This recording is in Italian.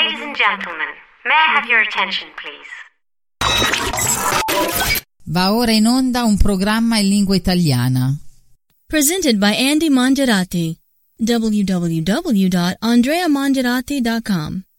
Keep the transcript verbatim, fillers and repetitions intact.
Ladies and gentlemen, may I have your attention, please? Va ora in onda un programma in lingua italiana. Presented by Andy Mongerati. w w w dot andrea mongerati dot com